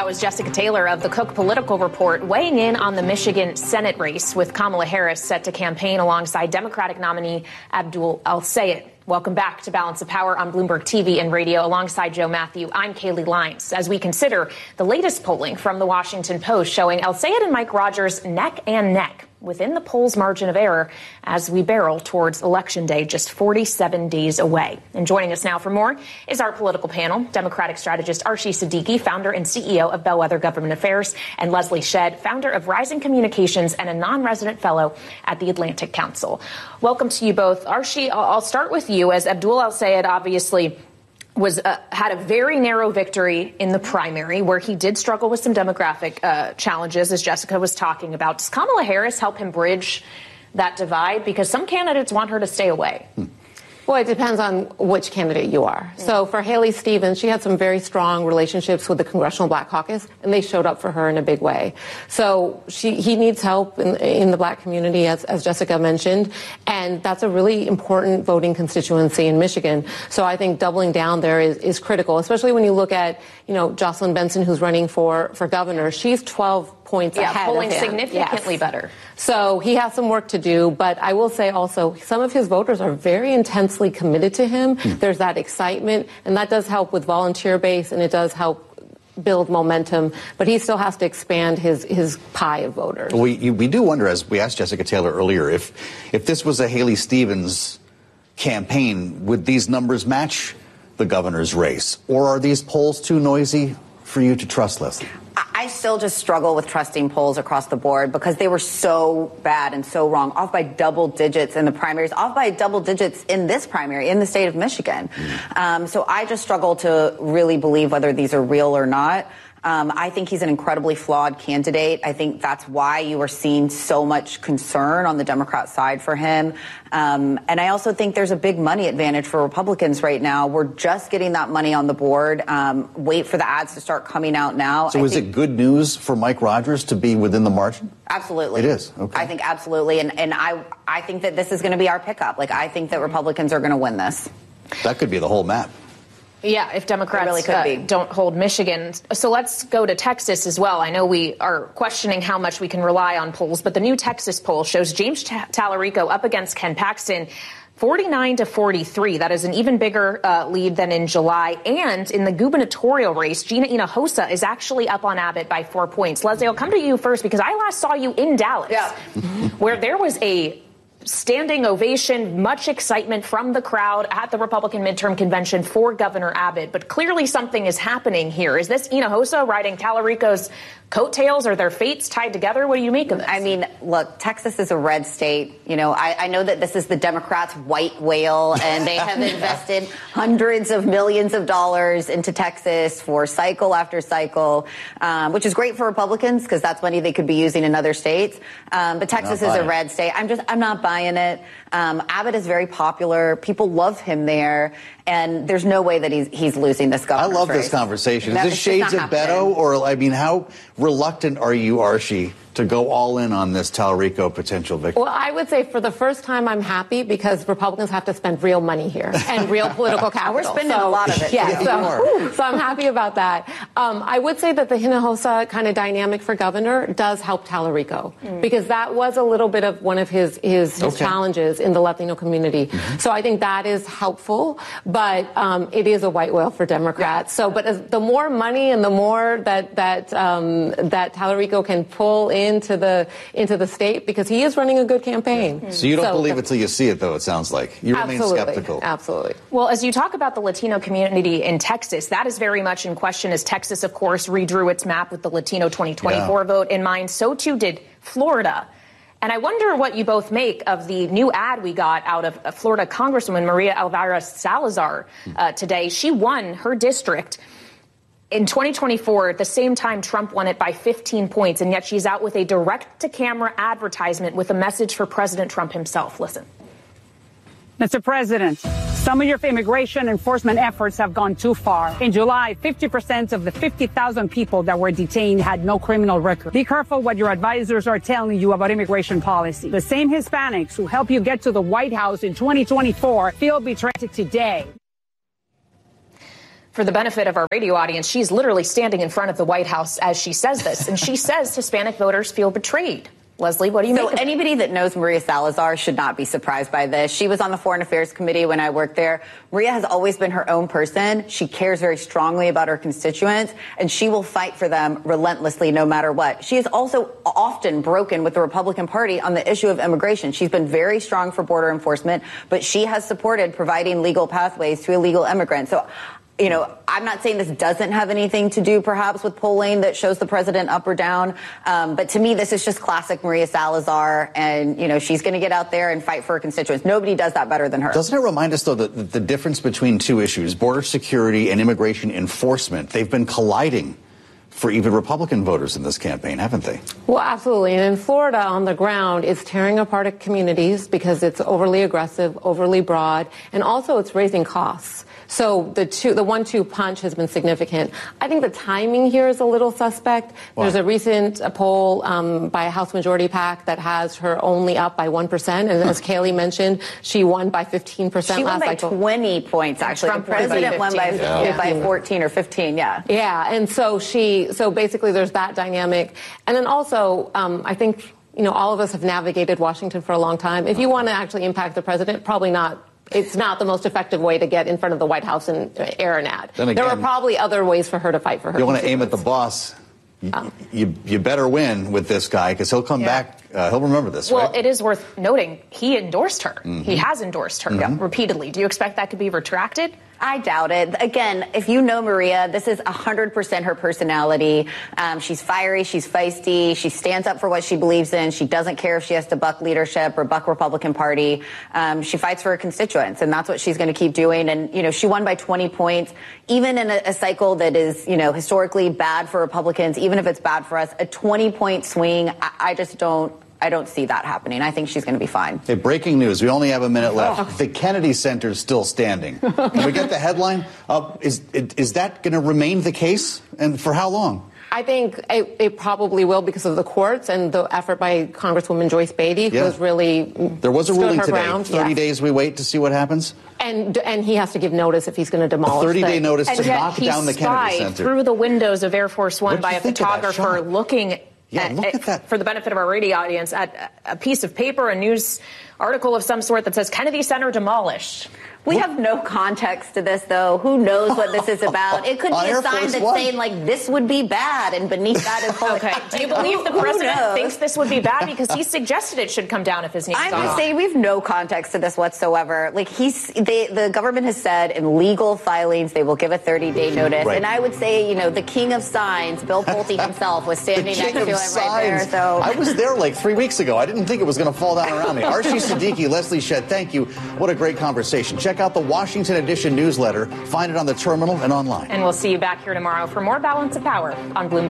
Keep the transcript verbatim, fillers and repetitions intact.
That was Jessica Taylor of the Cook Political Report weighing in on the Michigan Senate race with Kamala Harris set to campaign alongside Democratic nominee Abdul El-Sayed. Welcome back to Balance of Power on Bloomberg T V and radio alongside Joe Matthew. I'm Kaylee Lyons. As we consider the latest polling from the Washington Post showing El-Sayed and Mike Rogers neck and neck within the polls' margin of error as we barrel towards Election Day, just forty-seven days away. And joining us now for more is our political panel, Democratic strategist Arshie Siddiqui, founder and C E O of Bellwether Government Affairs, and Leslie Shedd, founder of Rising Communications and a non-resident fellow at the Atlantic Council. Welcome to you both. Arshie, I'll start with you, as Abdul El-Sayed obviously was uh, had a very narrow victory in the primary where he did struggle with some demographic uh, challenges, as Jessica was talking about. Does Kamala Harris help him bridge that divide? Because some candidates want her to stay away. Hmm. Well, it depends on which candidate you are. Mm. So for Haley Stevens, she had some very strong relationships with the Congressional Black Caucus, and they showed up for her in a big way. So she, he needs help in, in the black community, as, as Jessica mentioned, and that's a really important voting constituency in Michigan. So I think doubling down there is, is critical, especially when you look at, you know, Jocelyn Benson, who's running for, for governor. She's twelve points yeah, ahead polling of him. significantly yes. better. So he has some work to do, but I will say also some of his voters are very intensely committed to him. Mm. There's that excitement, and that does help with volunteer base, and it does help build momentum, but he still has to expand his, his pie of voters. We, we do wonder, as we asked Jessica Taylor earlier, if, if this was a Haley Stevens campaign, would these numbers match the governor's race? Or are these polls too noisy for you to trust, Leslie? I still just struggle with trusting polls across the board because they were so bad and so wrong, off by double digits in the primaries, off by double digits in this primary in the state of Michigan. Mm. Um, so I just struggle to really believe whether these are real or not. Um, I think he's an incredibly flawed candidate. I think that's why you are seeing so much concern on the Democrat side for him. Um, and I also think there's a big money advantage for Republicans right now. We're just getting that money on the board. Um, wait for the ads to start coming out now. So I is it good news for Mike Rogers to be within the margin? Absolutely. It is. Okay. I think absolutely. And, and I, I think that this is going to be our pickup. Like, I think that Republicans are going to win this. That could be the whole map. Yeah, if Democrats really could uh, be. don't hold Michigan. So let's go to Texas as well. I know we are questioning how much we can rely on polls, but the new Texas poll shows James Tallarico up against Ken Paxton, forty-nine to forty-three. That is an even bigger uh, lead than in July. And in the gubernatorial race, Gina Hinojosa is actually up on Abbott by four points. Leslie, I'll come to you first because I last saw you in Dallas, yeah. where there was a standing ovation, much excitement from the crowd at the Republican midterm convention for Governor Abbott. But clearly something is happening here. Is this Hinojosa riding Tallarico's coattails? Are their fates tied together? What do you make of this? I mean, look, Texas is a red state. You know, I, I know that this is the Democrats' white whale, and they have invested hundreds of millions of dollars into Texas for cycle after cycle, um, which is great for Republicans because that's money they could be using in other states. Um, but Texas is a red state. I'm just, I'm not buying it. Um, Abbott is very popular. People love him there. And there's no way that he's he's losing this governor's I love race. this conversation. That, Is this shades of Beto? Or, I mean, how reluctant are you, Arshie, to go all in on this Tallarico potential victory? Well, I would say for the first time I'm happy because Republicans have to spend real money here and real political capital. We're spending so, a lot of it. Yeah, yeah. so, so I'm happy about that. Um, I would say that the Hinojosa kind of dynamic for governor does help Tallarico mm. because that was a little bit of one of his, his, his okay. challenges in the Latino community. Mm-hmm. So I think that is helpful, but um, it is a white whale for Democrats. Yeah. So, but as, the more money and the more that that um, that Tallarico can pull into the into the state, because he is running a good campaign. Yeah. So you don't so, believe it till you see it, though. It sounds like you remain absolutely, skeptical. Absolutely. Well, as you talk about the Latino community in Texas, that is very much in question. As Texas, of course, redrew its map with the Latino twenty twenty-four yeah. vote in mind. So too did Florida. And I wonder what you both make of the new ad we got out of Florida Congresswoman Maria Elvira Salazar uh, today. She won her district in twenty twenty-four at the same time Trump won it by fifteen points, and yet she's out with a direct-to-camera advertisement with a message for President Trump himself. Listen. Mister President, some of your immigration enforcement efforts have gone too far. In July, fifty percent of the fifty thousand people that were detained had no criminal record. Be careful what your advisors are telling you about immigration policy. The same Hispanics who helped you get to the White House in twenty twenty-four feel betrayed today. For the benefit of our radio audience, she's literally standing in front of the White House as she says this, and she says Hispanic voters feel betrayed. Leslie, what do you so make of anybody it? that knows Maria Salazar should not be surprised by this. She was on the Foreign Affairs Committee when I worked there. Maria has always been her own person. She cares very strongly about her constituents, and she will fight for them relentlessly no matter what. She has also often broken with the Republican Party on the issue of immigration. She's been very strong for border enforcement, but she has supported providing legal pathways to illegal immigrants. So you know, I'm not saying this doesn't have anything to do perhaps with polling that shows the president up or down. Um, but to me, this is just classic Maria Salazar. And, you know, she's going to get out there and fight for her constituents. Nobody does that better than her. Doesn't it remind us, though, that the difference between two issues, border security and immigration enforcement, they've been colliding for even Republican voters in this campaign, haven't they? Well, absolutely. And in Florida, on the ground, it's tearing apart communities because it's overly aggressive, overly broad, and also it's raising costs. So the two, the one two punch has been significant. I think the timing here is a little suspect. Why? There's a recent a poll um, by a House Majority PAC that has her only up by one percent. And as Kayleigh mentioned, she won by fifteen percent she last won by cycle. twenty points, actually. Trump the president won by, yeah. by fourteen or fifteen, yeah. Yeah, and so she, so basically there's that dynamic. And then also, um, I think, you know, all of us have navigated Washington for a long time. If you want to actually impact the president, probably not. It's not the most effective way to get in front of the White House and air an ad. Then again, there are probably other ways for her to fight for her. You want to aim at the boss. You, um, you, you better win with this guy because he'll come yeah. back. Uh, he'll remember this. Well, right? It is worth noting he endorsed her. Mm-hmm. He has endorsed her mm-hmm. repeatedly. Do you expect that could be retracted? I doubt it. Again, if you know Maria, this is one hundred percent her personality. Um, she's fiery. She's feisty. She stands up for what she believes in. She doesn't care if she has to buck leadership or buck Republican Party. Um, she fights for her constituents, and that's what she's going to keep doing. And, you know, she won by twenty points. Even in a, a cycle that is, you know, historically bad for Republicans, even if it's bad for us, a twenty-point swing, I, I just don't. I don't see that happening. I think she's going to be fine. Hey, breaking news. We only have a minute left. Oh. The Kennedy Center is still standing. Can we get the headline? Uh, is is that going to remain the case? And for how long? I think it, it probably will because of the courts and the effort by Congresswoman Joyce Beatty, who yeah. has really There was a ruling today. Ground. thirty yeah. days we wait to see what happens? And and he has to give notice if he's going to demolish a thirty-day notice and to knock down the Kennedy Center. Through the windows of Air Force One by a photographer looking Yeah, look at, at that. For the benefit of our radio audience, at a piece of paper, a news article of some sort that says Kennedy Center demolished. We have no context to this, though. Who knows what this is about? It could be a sign that's saying, like, this would be bad, and beneath that is holy. Okay. Do you believe the president thinks this would be bad? Because he suggested it should come down if his name's on it. I'm saying we have no context to this whatsoever. Like, he's, they, the government has said in legal filings they will give a thirty-day notice. Right. And I would say, you know, the king of signs, Bill Pulte himself, was standing next to him right there. So I was there like three weeks ago. I didn't think it was going to fall down around me. Archie Siddiqui, Leslie Shedd, thank you. What a great conversation. Check out the Washington Edition newsletter. Find it on the terminal and online. And we'll see you back here tomorrow for more Balance of Power on Bloomberg.